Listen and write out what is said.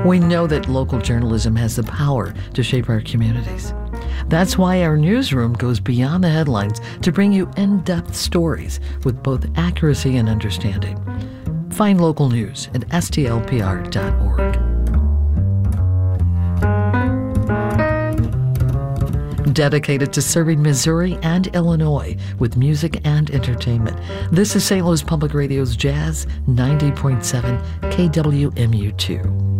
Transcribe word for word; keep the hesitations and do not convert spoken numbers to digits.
We know that local journalism has the power to shape our communities. That's why our newsroom goes beyond the headlines to bring you in-depth stories with both accuracy and understanding. Find local news at S T L P R dot org. Dedicated to serving Missouri and Illinois with music and entertainment, this is Saint Louis Public Radio's Jazz ninety point seven K W M U two.